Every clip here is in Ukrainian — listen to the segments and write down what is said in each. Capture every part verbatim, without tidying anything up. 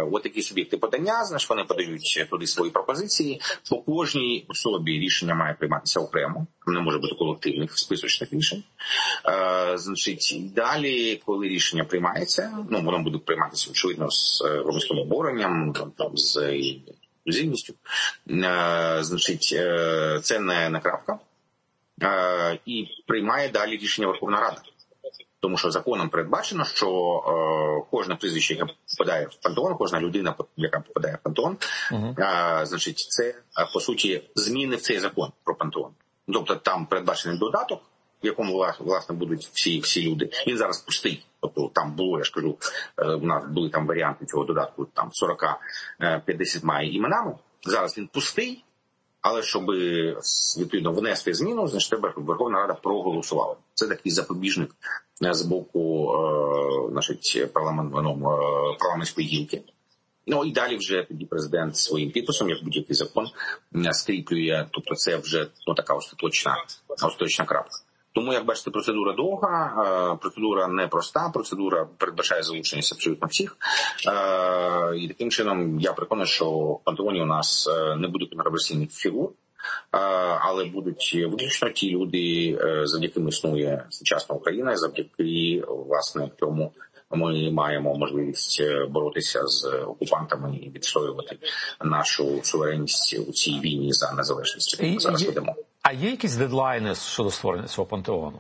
от такі суб'єкти подання, значить вони подають туди свої пропозиції. По кожній особі рішення має прийматися окремо, не може бути колективних списочних рішень. Е, значить, далі, коли рішення приймається, ну воно буде прийматися, очевидно, з громадським обуренням, там, там з інклюзивністю, е, значить, е, це не, не крапка. Е, і приймає далі рішення Верховна Рада. Тому що законом передбачено, що е, кожне прізвище, яке попадає в пантеон, кожна людина, яка попадає в пантеон, uh-huh. е, значить, це, по суті, зміни в цей закон про пантеон. Тобто там передбачений додаток, в якому, власне, будуть всі, всі люди. Він зараз пустий. Тобто там було, я ж кажу, е, у нас були там варіанти цього додатку там сорок-п'ятдесят іменами. Зараз він пустий. Але щоб, відповідно, внести зміну, значить, треба, щоб Верховна Рада проголосувала. Це такий запобіжник з боку е, значить, парламент, ну, парламентської гілки. Ну і далі вже тоді президент своїм підписом, як будь-який закон, скріплює. Тобто це вже ну, така остаточна, остаточна крапка. Тому, як бачите, процедура довга, процедура непроста, процедура передбачає залученість абсолютно всіх. І таким чином я переконаний, що в пантеоні у нас не буде контроверсійних фігур, але будуть виключно ті люди, завдяки яким існує сучасна Україна, завдяки, власне, цьому ми маємо можливість боротися з окупантами і відстоювати нашу суверенність у цій війні за незалежність. Ми зараз ведемо. А є якісь дедлайни щодо створення цього пантеону?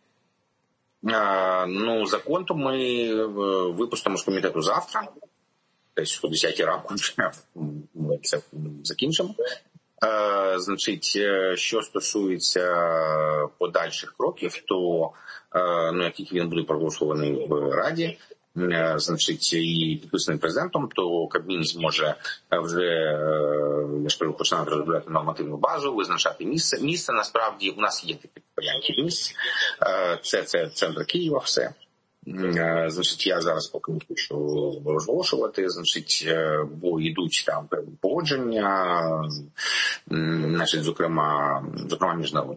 А, ну, закон то ми випустимо з комітету завтра. Десь о десятій ранку ми це закінчимо. А, значить, що стосується подальших кроків, то ну, як тільки він буде проголосований в Раді, значить, і підписаний президентом, то Кабмін зможе вже, я ж кажу, починати розробляти нормативну базу, визначати місце. Місце, насправді, у нас є такі варіанти місць. Це, це центр Києва, все. Значить, я зараз поки не хочу розголошувати, значить, бо йдуть там погодження, значить, зокрема, зокрема міжнародні.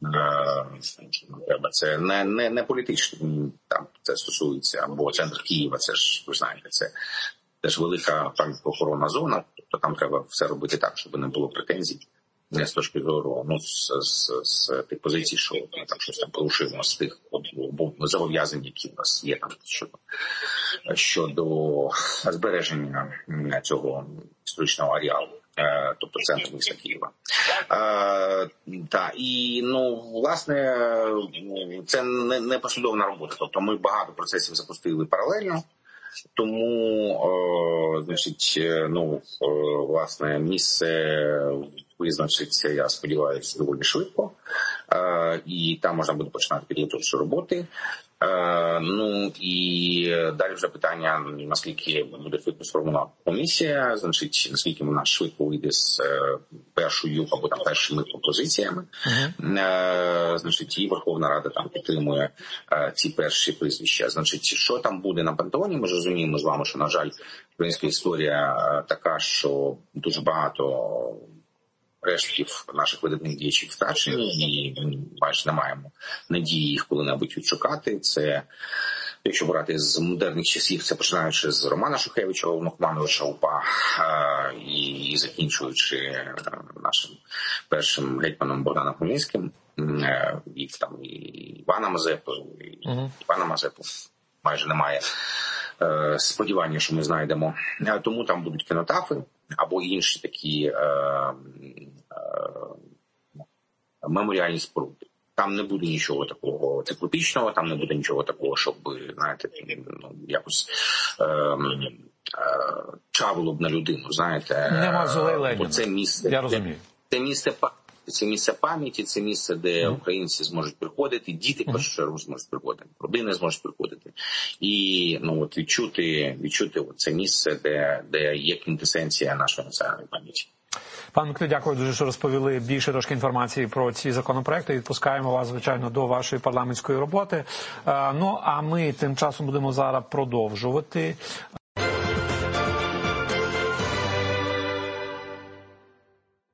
Треба це не не не політично, там це стосується, бо центр Києва, це ж ви знаєте, це теж велика охоронна зона, тобто там треба все робити так, щоб не було претензій не з точки зору ну з, з, з тих позицій, що ми там щось там порушуємо з тих зобов'язань, які у нас є там щодо щодо збереження цього історичного ареалу. Тобто центр міста Києва. А, та, і, ну, власне, це не, не послідовна робота. Тобто ми багато процесів запустили паралельно, тому, о, значить, ну, о, власне, місце визначиться, я сподіваюся, доволі швидко. А, і там можна буде починати підготовчі роботи. Uh, ну і далі вже питання, наскільки буде швидко сформована комісія, значить, наскільки вона швидко вийде з uh, першою або там першими пропозиціями. Uh-huh. Uh, значить, і Верховна Рада там підтримує uh, ці перші прізвища. Значить, що там буде на пантеоні, ми ж розуміємо з вами, що, на жаль, українська історія uh, така, що дуже багато рештків наших видатних діячів втрачені, і майже не маємо надії їх коли-небудь відшукати. Це, якщо брати з модерних часів, це починаючи з Романа Шухевича, головнокомандувача УПА, і закінчуючи нашим першим гетьманом Богданом Хмельницьким, і там і Івана Мазепу, і uh-huh. Івана Мазепу майже немає сподівання, що ми знайдемо. Тому там будуть кінотафи або інші такі е, е, меморіальні споруди. Там не буде нічого такого циклопічного, там не буде нічого такого, щоб, знаєте, ну, якось е, е, чавило б на людину, знаєте. Нема золей Леніна. Це місце, я розумію. Це місце Це місце пам'яті, це місце, де mm. українці зможуть приходити, діти, mm. першу чергу, зможуть приходити, родини зможуть приходити. І ну, от відчути, відчути це місце, де, де є квінтесенція нашої національної пам'яті. Пан Микита, дякую дуже, що розповіли більше трошки інформації про ці законопроекти. Відпускаємо вас, звичайно, до вашої парламентської роботи. Ну, а ми тим часом будемо зараз продовжувати.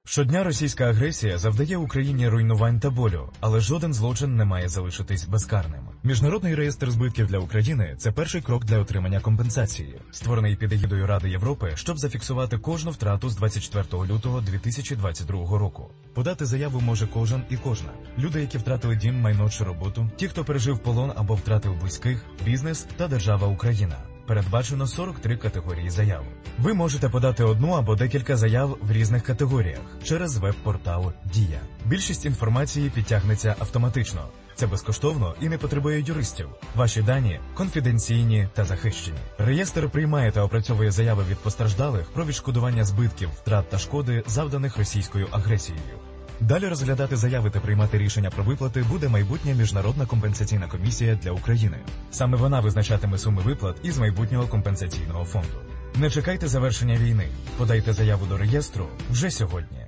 Щодня російська агресія завдає Україні руйнувань та болю, але жоден злочин не має залишитись безкарним. Міжнародний реєстр збитків для України – це перший крок для отримання компенсації, створений під егідою Ради Європи, щоб зафіксувати кожну втрату з двадцять четвертого лютого дві тисячі двадцять другого року. Подати заяву може кожен і кожна. Люди, які втратили дім, майно чи роботу, ті, хто пережив полон або втратив близьких, бізнес та держава Україна. Передбачено сорок три категорії заяв. Ви можете подати одну або декілька заяв в різних категоріях через веб-портал «Дія». Більшість інформації підтягнеться автоматично. Це безкоштовно і не потребує юристів. Ваші дані конфіденційні та захищені. Реєстр приймає та опрацьовує заяви від постраждалих про відшкодування збитків, втрат та шкоди, завданих російською агресією. Далі розглядати заяви та приймати рішення про виплати буде майбутня Міжнародна компенсаційна комісія для України. Саме вона визначатиме суми виплат із майбутнього компенсаційного фонду. Не чекайте завершення війни. Подайте заяву до реєстру вже сьогодні.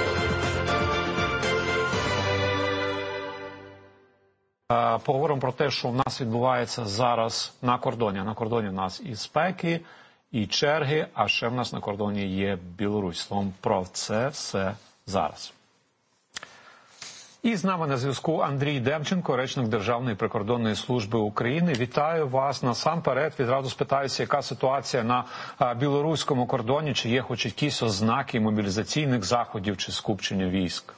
Поговоримо про те, що в нас відбувається зараз на кордоні. На кордоні в нас і спеки, і черги, а ще в нас на кордоні є Білорусь. Словом, про це все зараз. І з нами на зв'язку Андрій Демченко, речник Державної прикордонної служби України. Вітаю вас насамперед. Відразу спитаюся, яка ситуація на білоруському кордоні, чи є хоч якісь ознаки мобілізаційних заходів чи скупчення військ?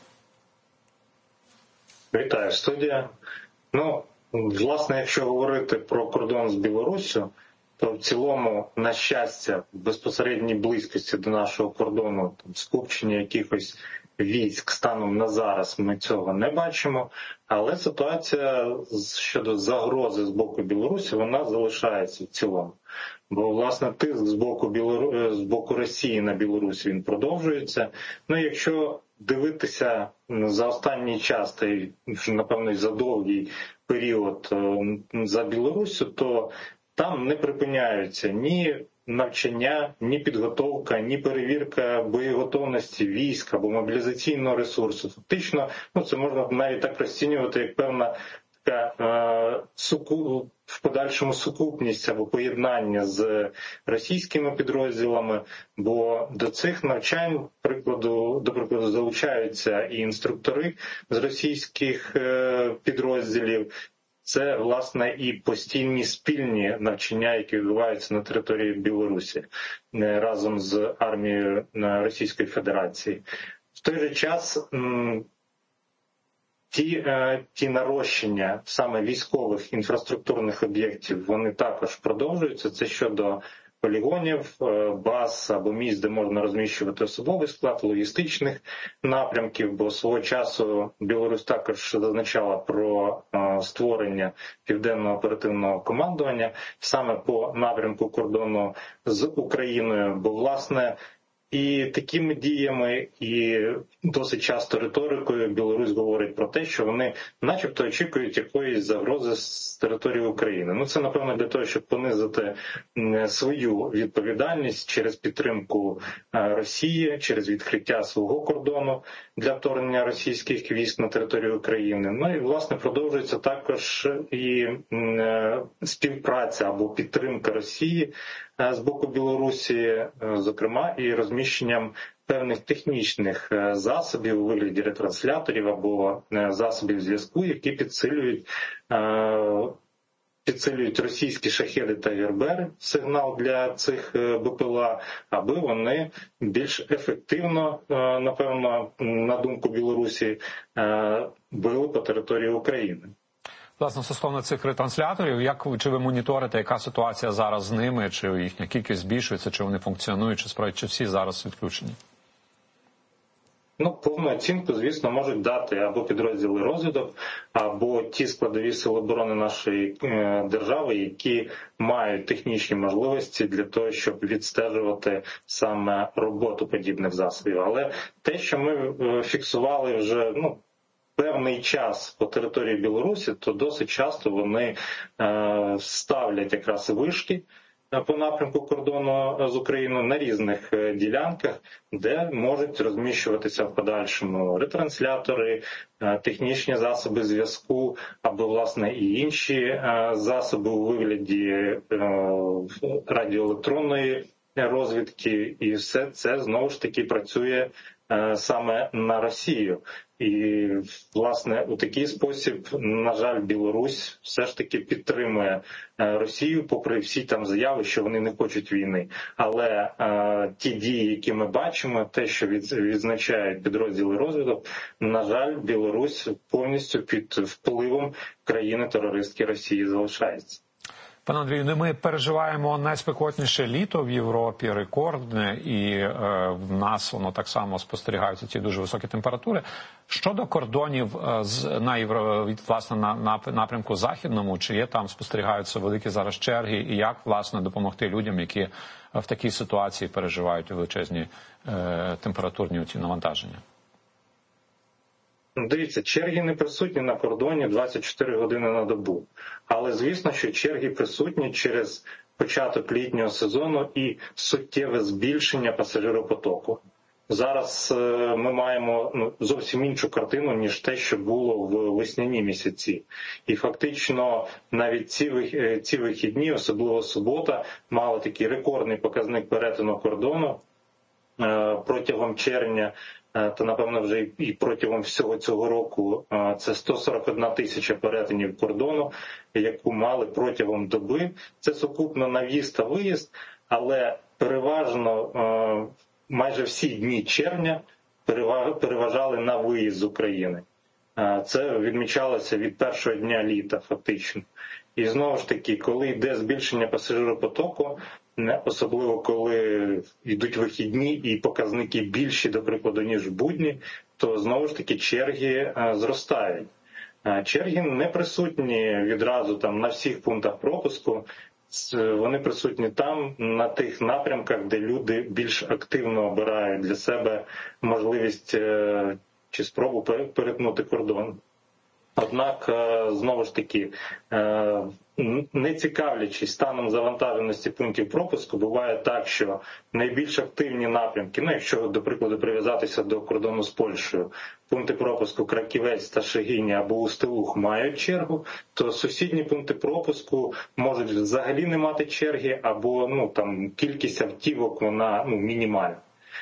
Вітаю, студія. Ну, власне, якщо говорити про кордон з Білоруссю, то в цілому, на щастя, в безпосередній близькості до нашого кордону там, скупчення якихось військ станом на зараз ми цього не бачимо, але ситуація щодо загрози з боку Білорусі, вона залишається в цілому. Бо, власне, тиск з боку, Білору... з боку Росії на Білорусь, він продовжується. Ну, якщо дивитися за останній час, та й, напевно, за довгий період за Білоруссю, то там не припиняються ні навчання, ні підготовка, ні перевірка боєготовності військ або мобілізаційного ресурсу. Фактично, ну це можна навіть так розцінювати, як певна така е, суку, в подальшому сукупність або поєднання з російськими підрозділами, бо до цих навчань, прикладу, до прикладу, залучаються і інструктори з російських е, підрозділів. Це, власне, і постійні спільні навчання, які відбуваються на території Білорусі разом з армією Російської Федерації. В той же час ті, ті нарощення саме військових інфраструктурних об'єктів, вони також продовжуються. Це щодо полігонів, баз або місць, де можна розміщувати особовий склад, логістичних напрямків, бо свого часу Білорусь також зазначала про створення Південного оперативного командування саме по напрямку кордону з Україною, бо, власне, і такими діями, і досить часто риторикою Білорусь говорить про те, що вони начебто очікують якоїсь загрози з території України. Ну це, напевно, для того, щоб понизити свою відповідальність через підтримку Росії, через відкриття свого кордону для вторгнення російських військ на територію України. Ну і, власне, продовжується також і співпраця або підтримка Росії з боку Білорусі, зокрема, і розміщенням певних технічних засобів у вигляді ретрансляторів або засобів зв'язку, які підсилюють, підсилюють російські шахеди та гербери, сигнал для цих БПЛА, аби вони більш ефективно, напевно, на думку Білорусі, били по території України. Власне, стосовно цих ретрансляторів, як чи ви моніторите, яка ситуація зараз з ними, чи їхня кількість збільшується, чи вони функціонують, чи справді, чи всі зараз відключені? Ну, повну оцінку, звісно, можуть дати або підрозділи розвідок, або ті складові сили оборони нашої е, держави, які мають технічні можливості для того, щоб відстежувати саме роботу подібних засобів. Але те, що ми е, фіксували вже, ну, певний час по території Білорусі, то досить часто вони е, ставлять якраз вишки по напрямку кордону з Україною на різних ділянках, де можуть розміщуватися в подальшому ретранслятори, технічні засоби зв'язку або, власне, і інші засоби у вигляді радіоелектронної розвідки, і все це знову ж таки працює саме на Росію. І, власне, у такий спосіб, на жаль, Білорусь все ж таки підтримує Росію, попри всі там заяви, що вони не хочуть війни. Але е, ті дії, які ми бачимо, те, що від, відзначають підрозділи розвідок, на жаль, Білорусь повністю під впливом країни-терористки Росії залишається. Пане Андрію, ну ми переживаємо найспекотніше літо в Європі, рекордне, і е, в нас воно так само спостерігаються ці дуже високі температури. Щодо кордонів е, з, на, Євро, від, власне, на, на напрямку західному, чи є там, спостерігаються великі зараз черги, і як, власне, допомогти людям, які в такій ситуації переживають величезні е, температурні ці навантаження? Дивіться, черги не присутні на кордоні двадцять чотири години на добу. Але звісно, що черги присутні через початок літнього сезону і суттєве збільшення пасажиропотоку. Зараз ми маємо ну, зовсім іншу картину, ніж те, що було в весняні місяці. І фактично навіть ці, ці вихідні, особливо субота, мали такий рекордний показник перетину кордону протягом червня. Та, напевно, вже і протягом всього цього року це сто сорок одна тисяча перетинів кордону, яку мали протягом доби. Це сукупно на в'їзд та виїзд, але переважно майже всі дні червня переважали на виїзд з України. Це відмічалося від першого дня літа, фактично. І знову ж таки, коли йде збільшення пасажиропотоку, особливо коли йдуть вихідні і показники більші, до прикладу, ніж в будні, то знову ж таки черги зростають. Черги не присутні відразу там на всіх пунктах пропуску, вони присутні там, на тих напрямках, де люди більш активно обирають для себе можливість чи спробу перетнути кордон. Однак, знову ж таки, не цікавлячись станом завантаженості пунктів пропуску, буває так, що найбільш активні напрямки, ну якщо, до прикладу, прив'язатися до кордону з Польщею, пункти пропуску Краківець та Шегині або Устилух мають чергу, то сусідні пункти пропуску можуть взагалі не мати черги, або ну, там, кількість автівок вона ну, мінімальна.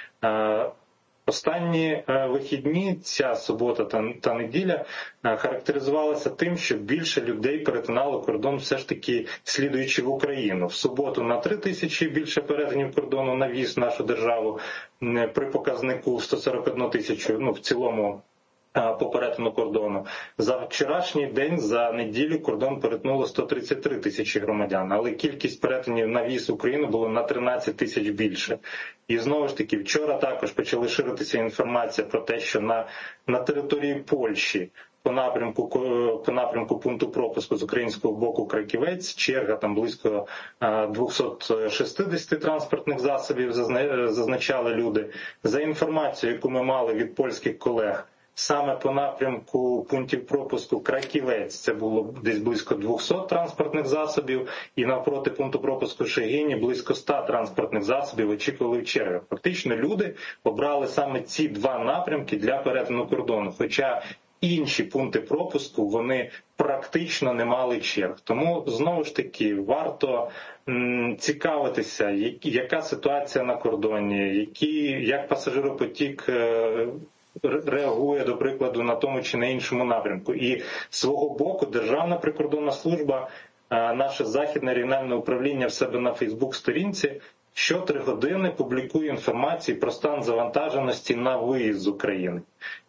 Останні вихідні, ця субота та, та неділя, характеризувалися тим, що більше людей перетинало кордон все ж таки слідуючи в Україну. В суботу на три тисячі більше перетинів кордону на в'їзд в нашу державу, при показнику сто сорок одну тисячу, ну в цілому по перетину кордону. За вчорашній день, за неділю, кордон перетнуло сто тридцять три тисячі громадян, але кількість перетинів на в'їзд в Україну було на тринадцять тисяч більше. І знову ж таки, вчора також почали ширитися інформація про те, що на, на території Польщі по напрямку, по напрямку пункту пропуску з українського боку Краківець, черга там близько двісті шістдесят транспортних засобів, зазначали люди. За інформацією, яку ми мали від польських колег, саме по напрямку пунктів пропуску Краківець це було десь близько двісті транспортних засобів, і навпроти пункту пропуску Шегині близько ста транспортних засобів очікували в чергах. Фактично люди обрали саме ці два напрямки для перетину кордону, хоча інші пункти пропуску, вони практично не мали черг. Тому, знову ж таки, варто м, цікавитися, яка ситуація на кордоні, які, як пасажиропотік е, реагує, до прикладу, на тому чи на іншому напрямку. І з свого боку Державна прикордонна служба, наше Західне регіональне управління в себе на Фейсбук-сторінці щотри години публікує інформацію про стан завантаженості на виїзд з України.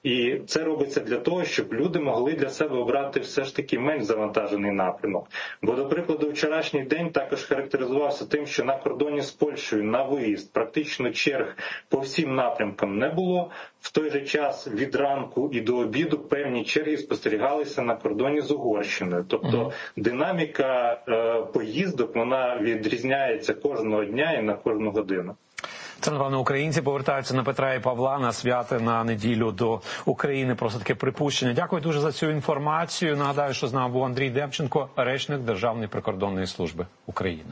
І це робиться для того, щоб люди могли для себе обрати все ж таки менш завантажений напрямок. Бо, до прикладу, вчорашній день також характеризувався тим, що на кордоні з Польщею на виїзд практично черг по всім напрямкам не було. В той же час від ранку і до обіду певні черги спостерігалися на кордоні з Угорщиною. Тобто mm-hmm. динаміка е, поїздок, вона відрізняється кожного дня і на кожну годину. Це, напевно, українці повертаються на Петра і Павла на святи на неділю до України. Просто таке припущення. Дякую дуже за цю інформацію. Нагадаю, що з нами був Андрій Демченко, речник Державної прикордонної служби України.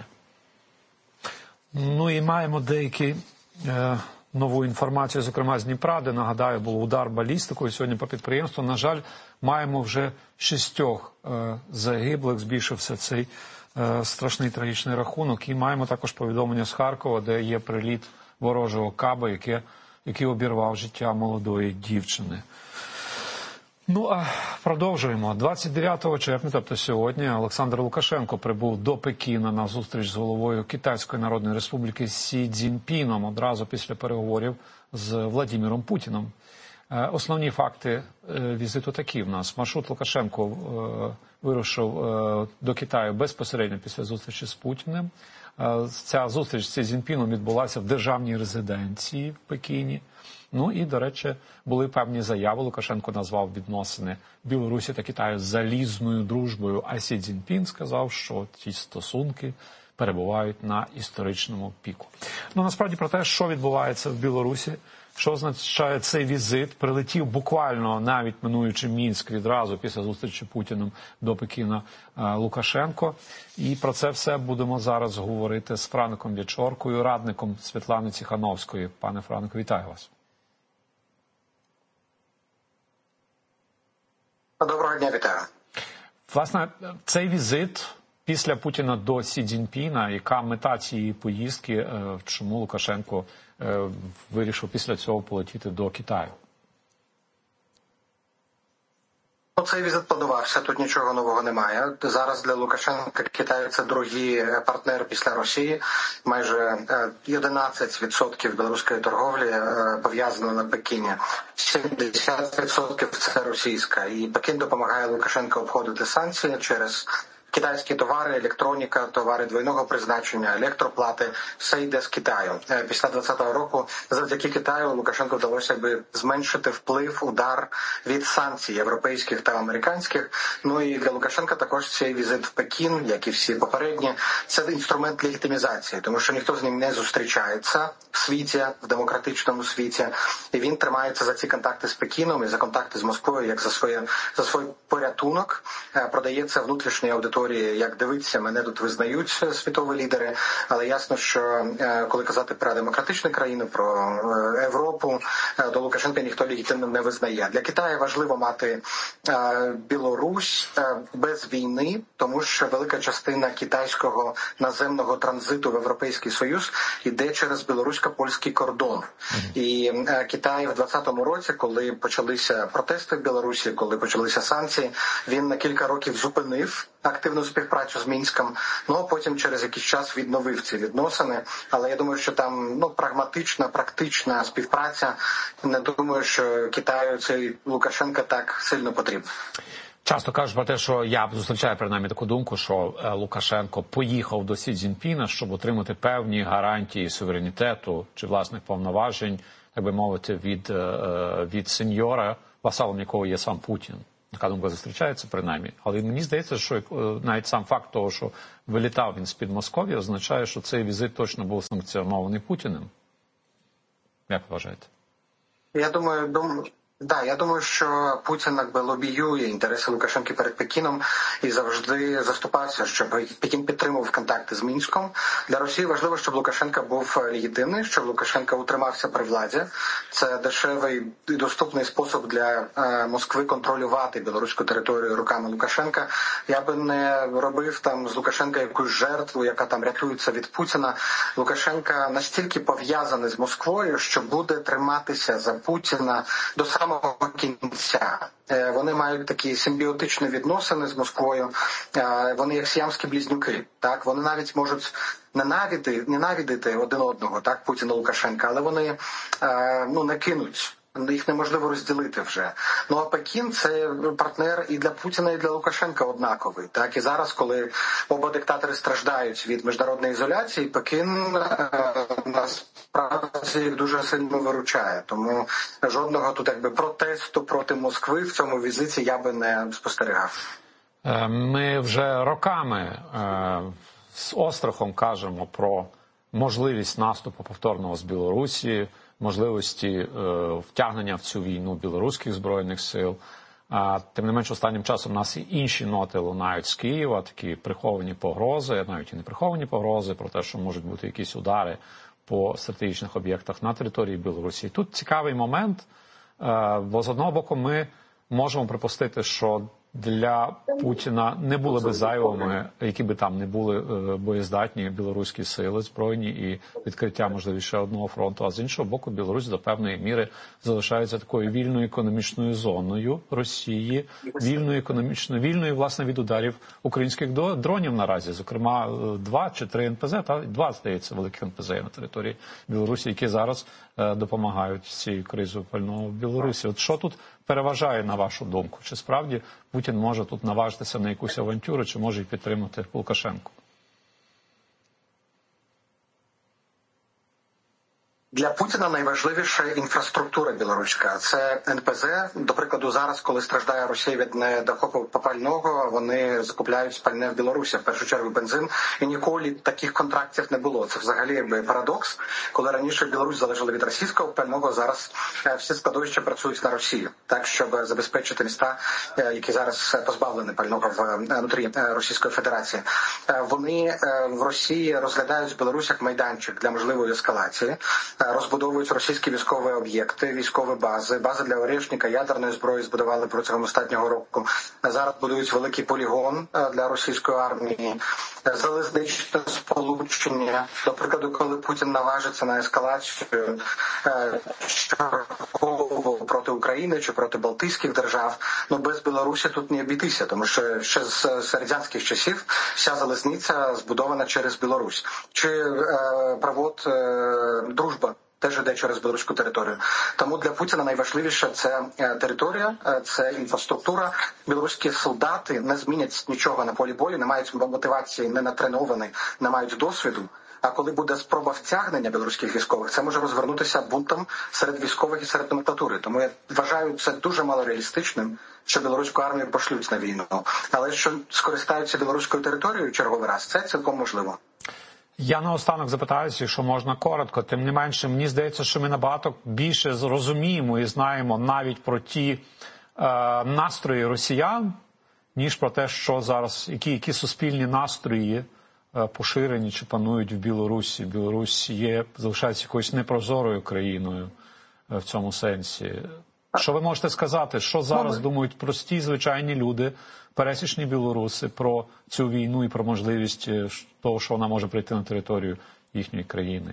Ну і маємо деякі е, нову інформацію, зокрема з Дніпра, де, нагадаю, був удар балістикою сьогодні по підприємству. На жаль, маємо вже шістьох е, загиблих, збільшився цей страшний трагічний рахунок. І маємо також повідомлення з Харкова, де є приліт ворожого каба, яке, який обірвав життя молодої дівчини. Ну, а продовжуємо. двадцять дев'ятого червня, тобто сьогодні, Олександр Лукашенко прибув до Пекіна на зустріч з головою Китайської Народної Республіки Сі Цзіньпіном одразу після переговорів з Владимиром Путіним. Основні факти візиту такі в нас. Маршрут Лукашенко вирушив до Китаю безпосередньо після зустрічі з Путіним. Ця зустріч з Сі Цзіньпіном відбулася в державній резиденції в Пекіні. Ну і, до речі, були певні заяви. Лукашенко назвав відносини Білорусі та Китаю залізною дружбою, а Сі Цзіньпін сказав, що ці стосунки перебувають на історичному піку. Ну, насправді, про те, що відбувається в Білорусі, що означає цей візит, прилетів буквально, навіть минуючи Мінськ, відразу після зустрічі Путіним до Пекіна Лукашенко. І про це все будемо зараз говорити з Франком В'ячоркою, радником Світлани Ціхановської. Пане Франко, вітаю вас. Доброго дня, вітаю. Власне, цей візит після Путіна до Сі Цзіньпіна, яка мета цієї поїздки, чому Лукашенко вирішив після цього полетіти до Китаю? Цей візит планувався, тут нічого нового немає. Зараз для Лукашенка Китай – це другий партнер після Росії. Майже одинадцять відсотків білоруської торговлі пов'язано на Пекіні. сімдесят відсотків це російська. І Пекін допомагає Лукашенку обходити санкції через китайські товари, електроніка, товари двойного призначення, електроплати – все йде з Китаю. Після двадцятого року завдяки Китаю Лукашенку вдалося би зменшити вплив, удар від санкцій європейських та американських. Ну і для Лукашенка також цей візит в Пекін, як і всі попередні, це інструмент легітимізації, тому що ніхто з ним не зустрічається в світі, в демократичному світі. І він тримається за ці контакти з Пекіном і за контакти з Москвою, як за своє, за свій порятунок. Продається внутрішньої аудиторії, як дивиться, мене тут визнають світові лідери, але ясно, що коли казати про демократичні країни, про Європу, до Лукашенка ніхто легітимно не визнає. Для Китаю важливо мати Білорусь без війни, тому що велика частина китайського наземного транзиту в Європейський Союз йде через білорусько-польський кордон. І Китай в двадцятому році, коли почалися протести в Білорусі, коли почалися санкції, він на кілька років зупинив активну співпрацю з Мінськом, ну а потім через якийсь час відновив ці відносини. Але я думаю, що там ну прагматична, практична співпраця. Не думаю, що Китаю цей Лукашенко так сильно потрібен. Часто кажуть про те, що я зустрічаю принаймні таку думку, що Лукашенко поїхав до Сі Цзіньпіна, щоб отримати певні гарантії суверенітету чи власних повноважень, так би мовити, від, від сеньора, васалом якого є сам Путін. Така думка зустрічається принаймні. Але мені здається, що навіть сам факт того, що вилітав він з-під Московії, означає, що цей візит точно був санкціонований Путіним. Як вважаєте? Я думаю, думаю... Да, я думаю, що Путін якби лобіює інтереси Лукашенка перед Пекіном і завжди заступався, щоб Пекін підтримував контакти з Мінськом. Для Росії важливо, щоб Лукашенко був легітимний, щоб Лукашенко утримався при владі. Це дешевий і доступний спосіб для е, Москви контролювати білоруську територію руками Лукашенка. Я би не робив там з Лукашенка якусь жертву, яка там рятується від Путіна. Лукашенка настільки пов'язаний з Москвою, що буде триматися за Путіна до самого самого кінця. Вони мають такі симбіотичні відносини з Москвою. Вони як сіамські близнюки. Так, вони навіть можуть ненавидіти, ненавидіти один одного, так, Путіна, Лукашенка, але вони ну не кинуть. Їх неможливо розділити вже. Ну а Пекін – це партнер і для Путіна, і для Лукашенка однаковий. Так, і зараз, коли оба диктатори страждають від міжнародної ізоляції, Пекін е, насправді їх дуже сильно виручає. Тому жодного тут якби протесту проти Москви в цьому візиті я би не спостерігав. Ми вже роками е, з острахом кажемо про можливість наступу повторного з Білорусі, можливості е, втягнення в цю війну білоруських збройних сил. А, тим не менш, останнім часом у нас і інші ноти лунають з Києва, такі приховані погрози, навіть і не приховані погрози, про те, що можуть бути якісь удари по стратегічних об'єктах на території Білорусі. Тут цікавий момент, е, бо з одного боку ми можемо припустити, що для Путіна не були би зайвими, які би там не були боєздатні білоруські сили збройні і відкриття, можливо, ще одного фронту. А з іншого боку, Білорусь до певної міри залишається такою вільною економічною зоною Росії, вільною економічною, вільною, власне, від ударів українських дронів наразі. Зокрема, два чи три ен пе зет, та два, здається, великих ен пе зет на території Білорусі, які зараз допомагають з цією кризою пального в Білорусі. От що тут переважає, на вашу думку? Чи справді Путін може тут наважитися на якусь авантюру, чи може й підтримати Лукашенко? Для Путіна найважливіша інфраструктура білоруська. Це ен пе зет. До прикладу, зараз, коли страждає Росія від недохопу пального, вони закупляють пальне в Білорусі, в першу чергу бензин. І ніколи таких контрактів не було. Це взагалі якби парадокс. Коли раніше Білорусь залежала від російського пального, зараз всі складовища працюють на Росію. Так, щоб забезпечити міста, які зараз позбавлені пального внутрі Російської Федерації. Вони в Росії розглядають Білорусь як майданчик для можливої ескалації. Розбудовують російські військові об'єкти, військові бази, бази для Орешника, ядерної зброї збудували протягом останнього року. Зараз будують великий полігон для російської армії, залізничне сполучення. До прикладу, коли Путін наважиться на ескалацію проти України чи проти Балтійських держав, ну без Білорусі тут не обійтися, тому що ще з радянських часів вся залізниця збудована через Білорусь. Чи е, провод е, дружба теж йде через білоруську територію. Тому для Путіна найважливіше це територія, це інфраструктура. Білоруські солдати не змінять нічого на полі бою, не мають мотивації, не натреновані, не мають досвіду. А коли буде спроба втягнення білоруських військових, це може розвернутися бунтом серед військових і серед номенклатури. Тому я вважаю це дуже малореалістичним, що білоруську армію пошлють на війну. Але що скористаються білоруською територією черговий раз, це цілком можливо. Я наостанок запитаюся, якщо можна коротко. Тим не менше, мені здається, що ми набагато більше зрозуміємо і знаємо навіть про ті е, настрої росіян, ніж про те, що зараз, які, які суспільні настрої е, поширені чи панують в Білорусі. Білорусь є, залишається якоюсь непрозорою країною е, в цьому сенсі. Що ви можете сказати, що зараз думають прості, звичайні люди, пересічні білоруси про цю війну і про можливість того, що вона може прийти на територію їхньої країни?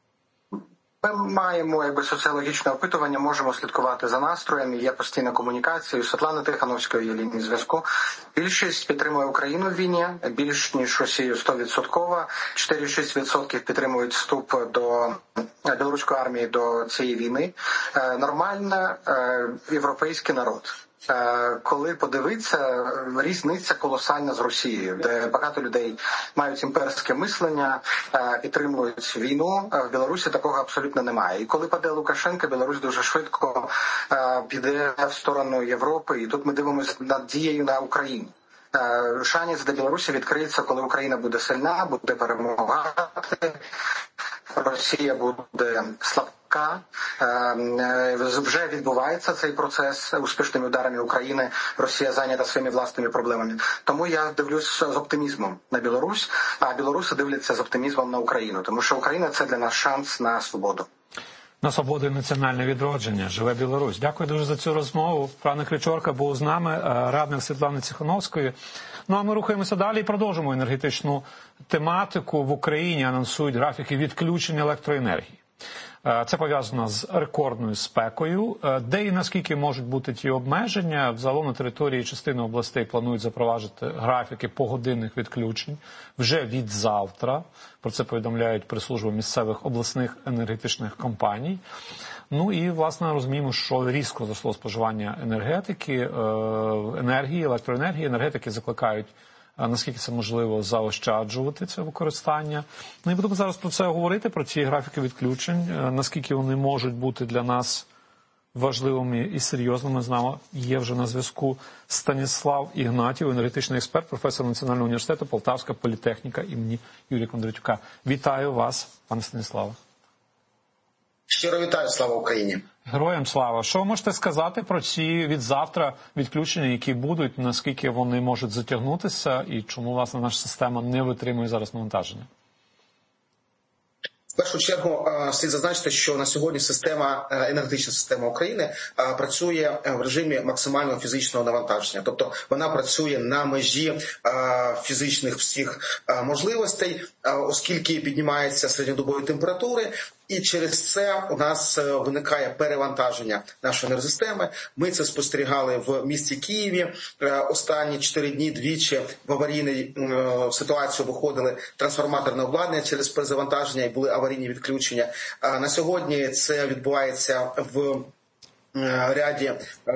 Ми маємо якби соціологічне опитування, можемо слідкувати за настроями, є постійна комунікація. У Світлани Тихановської є лінії зв'язку. Більшість підтримує Україну в війні, більш ніж Росію сто відсотків. чотири цілих шість десятих відсотка підтримують вступ до білоруської армії до цієї війни. Нормальна європейський народ. Коли подивитися, різниця колосальна з Росією, де багато людей мають імперське мислення, підтримують війну, в Білорусі такого абсолютно немає. І коли паде Лукашенко, Білорусь дуже швидко піде в сторону Європи, і тут ми дивимося над дією на Україні. Шанс для Білорусі відкриється, коли Україна буде сильна, буде перемагати, Росія буде слабка. Вже відбувається цей процес успішними ударами України. Росія зайнята своїми власними проблемами. Тому я дивлюсь з оптимізмом на Білорусь, а білоруси дивляться з оптимізмом на Україну. Тому що Україна – це для нас шанс на свободу. На свободу і національне відродження. Живе Білорусь. Дякую дуже за цю розмову. Пане Кричорка був з нами, радник Світлани Тихановської. Ну а ми рухаємося далі і продовжимо енергетичну тематику. В Україні анонсують графіки відключення електроенергії. Це пов'язано з рекордною спекою, де і наскільки можуть бути ті обмеження. Взагалом на території частини областей планують запровадити графіки погодинних відключень вже від завтра. Про це повідомляють прес-служби місцевих обласних енергетичних компаній. Ну і, власне, розуміємо, що різко зросло споживання енергетики, енергії, електроенергії. Енергетики закликають, наскільки це можливо, заощаджувати це використання. Ну і будемо зараз про це говорити, про ці графіки відключень, наскільки вони можуть бути для нас важливими і серйозними. З нами є вже на зв'язку Станіслав Ігнатів, енергетичний експерт, професор Національного університету, Полтавська політехніка імені Юрія Кондратюка. Вітаю вас, пане Станіславе. Щиро вітаю, слава Україні. Героям слава. Що ви можете сказати про ці від завтра відключення, які будуть, наскільки вони можуть затягнутися і чому, власне, наша система не витримує зараз навантаження? В першу чергу слід зазначити, що на сьогодні система, енергетична система України працює в режимі максимального фізичного навантаження. Тобто вона працює на межі фізичних всіх можливостей, оскільки піднімаються середньодобові температури, і через це у нас виникає перевантаження нашої енергосистеми. Ми це спостерігали в місті Києві. Останні чотири дні двічі в аварійну ситуацію виходили трансформаторне обладнання через перезавантаження і були аварійні відключення. На сьогодні це відбувається в ряді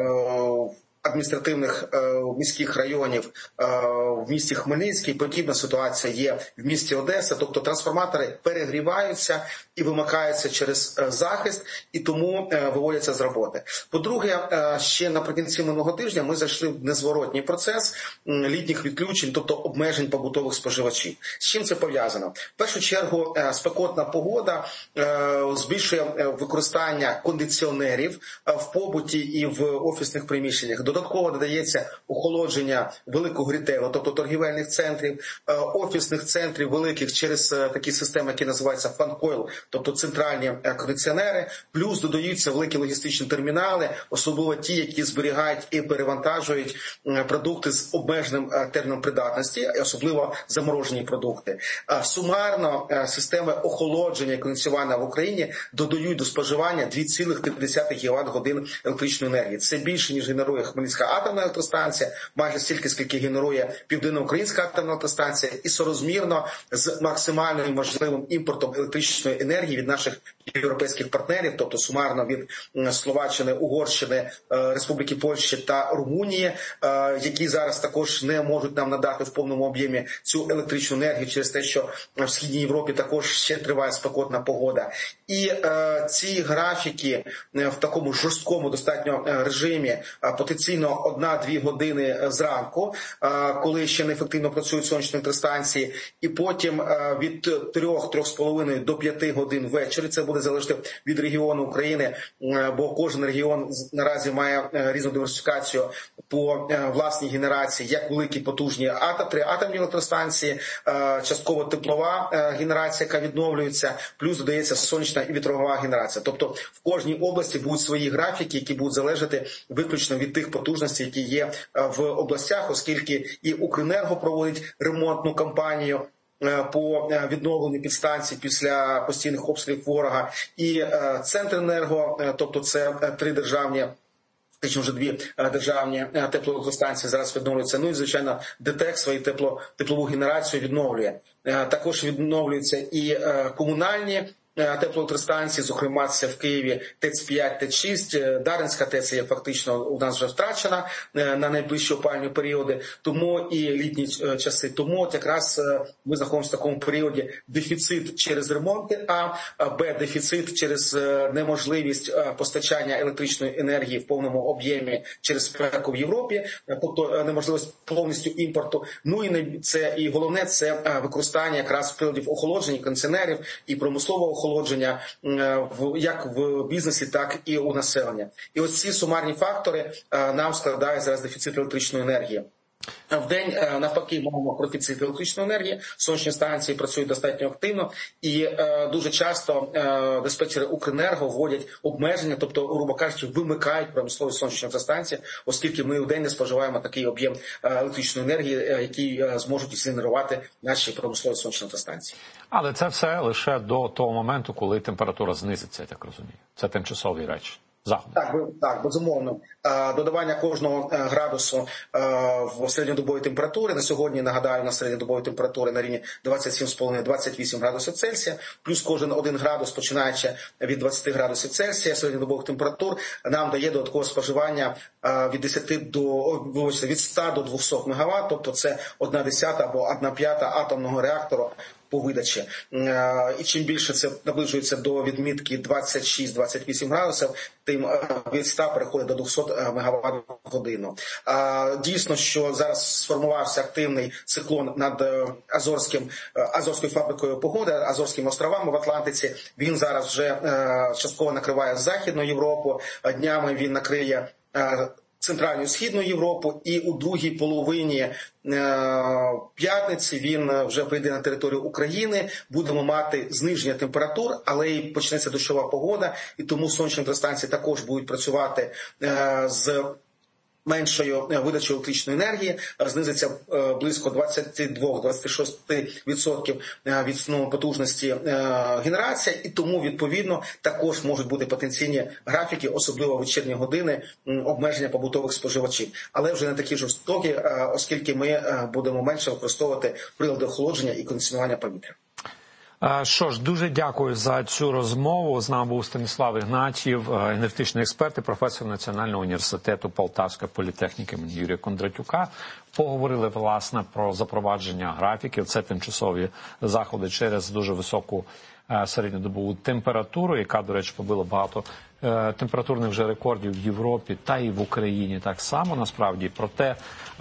адміністративних е, міських районів е, в місті Хмельницький. Подібна ситуація є в місті Одеса. Тобто трансформатори перегріваються і вимикаються через е, захист, і тому е, виводяться з роботи. По-друге, е, ще наприкінці минулого тижня ми зайшли в незворотній процес е, літніх відключень, тобто обмежень побутових споживачів. З чим це пов'язано? В першу чергу е, спекотна погода е, збільшує використання кондиціонерів е, в побуті і в офісних приміщеннях. Додатково додається охолодження великого рітейлу, тобто торгівельних центрів, офісних центрів великих через такі системи, які називаються фан-койл, тобто центральні кондиціонери, плюс додаються великі логістичні термінали, особливо ті, які зберігають і перевантажують продукти з обмеженим терміном придатності, особливо заморожені продукти. Сумарно системи охолодження і кондиціювання в Україні додають до споживання дві цілих три десятих гігават-годин електричної енергії. Це більше, ніж генерує Хмельницька атомна електростанція, майже стільки, скільки генерує Південноукраїнська атомна електростанція, і соразмірно з максимальним можливим імпортом електричної енергії від наших європейських партнерів, тобто сумарно від Словаччини, Угорщини, Республіки Польщі та Румунії, які зараз також не можуть нам надати в повному об'ємі цю електричну енергію через те, що в Східній Європі також ще триває спекотна погода. І ці графіки в такому жорсткому достатньо режимі, потенційно одна-дві години зранку, коли ще неефективно працюють сонячні електростанції, і потім від трьох-трьох з половиною до п'яти годин ввечері. Це буде залежати від регіону України, бо кожен регіон наразі має різну диверсифікацію по власній генерації, як великі потужні атомні атомні електростанції, частково теплова генерація, яка відновлюється, плюс додається сонячна і вітрова генерація. Тобто в кожній області будуть свої графіки, які будуть залежати виключно від тих потужностей, які є в областях, оскільки і Укренерго проводить ремонтну кампанію по відновленню підстанцій після постійних обстрілів ворога, і Центренерго, тобто це три державні, фактично вже дві державні теплоелектростанції зараз відновлюються. Ну і, звичайно, ДТЕК свою тепло, теплову генерацію відновлює. Також відновлюються і комунальні теплоелектростанції, зокрема це в Києві ТЕЦ п'ять, ТЕЦ шість, Дарницька ТЕЦ є фактично у нас вже втрачена на найближчі опалювальні періоди, тому і літні часи. Тому от якраз ми знаходимося в такому періоді дефіцит через ремонти, а Б дефіцит через неможливість постачання електричної енергії в повному об'ємі через спеку в Європі, тобто неможливість повністю імпорту. Ну і це і головне це використання якраз приладів охолодження, кондиціонерів і промислового охолодження, як в бізнесі, так і у населення. І ось ці сумарні фактори нам складають зараз дефіцит електричної енергії. В день, навпаки, маємо профіцит електричної енергії, сонячні станції працюють достатньо активно, і е, дуже часто е, диспетчери Укренерго вводять обмеження, тобто, грубо кажучи, вимикають промислові сонячні електростанції, оскільки ми в день не споживаємо такий об'єм електричної енергії, який е, зможуть згенерувати наші промислові сонячні електростанції. Але це все лише до того моменту, коли температура знизиться, я так розумію. Це тимчасові речі. Заходу. Так, так, безумовно. Додавання кожного градусу в середньодобовій температурі. На сьогодні, нагадаю, на середньодобовій температурі на рівні двадцять сім з половиною - двадцять вісім градусів Цельсія, плюс кожен один градус, починаючи від двадцяти градусів Цельсія середньодобових температур, нам дає додаткове споживання від десяти до, вибачте, від ста до двохсот мегаватт, тобто це одна десята або одна п'ята атомного реактору по видачі. І чим більше це наближується до відмітки двадцять шість - двадцять вісім градусів, тим від ста переходить до двохсот мегаватт в годину. Дійсно, що зараз сформувався активний циклон над Азорським, Азорською фабрикою погоди, Азорськими островами в Атлантиці. Він зараз вже частково накриває Західну Європу. Днями він накриє Центральну і Східну Європу, і у другій половині п'ятниці він вже прийде на територію України. Будемо мати зниження температур, але і почнеться дощова погода, і тому сонячні електростанції також будуть працювати з меншою видачею електричної енергії, знизиться близько двадцять два - двадцять шість відсотків від ну, потужності генерація, і тому, відповідно, також можуть бути потенційні графіки, особливо в вечірні години, обмеження побутових споживачів. Але вже не такі жорстокі, оскільки ми будемо менше використовувати прилади охолодження і кондиціонування повітря. Що ж, дуже дякую за цю розмову. З нами був Станіслав Ігнатьєв, енергетичний експерт і професор Національного університету Полтавської політехніки імені Юрія Кондратюка. Поговорили, власне, про запровадження графіків. Це тимчасові заходи через дуже високу середньодобову температуру, яка, до речі, побила багато температурних вже рекордів в Європі та і в Україні так само, насправді. Проте,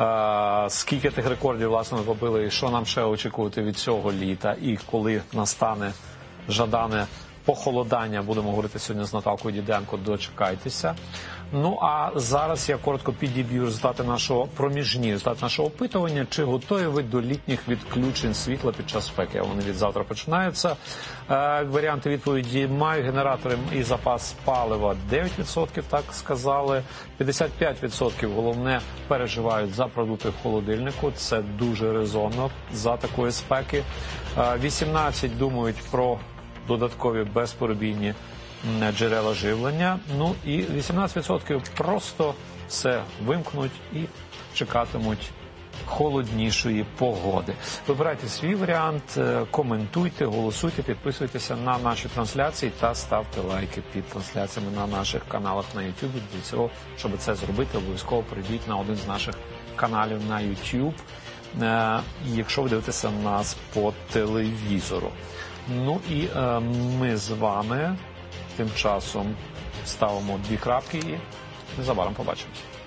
скільки тих рекордів, власне, побили і що нам ще очікувати від цього літа, і коли настане жадане похолодання, будемо говорити сьогодні з Наталкою Діденко, дочекайтеся. Ну, а зараз я коротко підіб'ю результати нашого, проміжні результати нашого опитування. Чи готові ви до літніх відключень світла під час спеки? Вони від завтра починаються. Е, варіанти відповіді: мають генератори і запас палива дев'ять відсотків, так сказали. п'ятдесят п'ять відсотків головне переживають за продукти в холодильнику. Це дуже резонно за такої спеки. Е, вісімнадцять відсотків думають про додаткові безперебійні джерела живлення. Ну і вісімнадцять відсотків просто все вимкнуть і чекатимуть холоднішої погоди. Вибирайте свій варіант, коментуйте, голосуйте, підписуйтеся на наші трансляції та ставте лайки під трансляціями на наших каналах на YouTube. Для цього, щоб це зробити, обов'язково прийдіть на один з наших каналів на YouTube, якщо ви дивитеся нас по телевізору. Ну і е, ми з вами тим часом ставимо дві крапки і незабаром побачимося.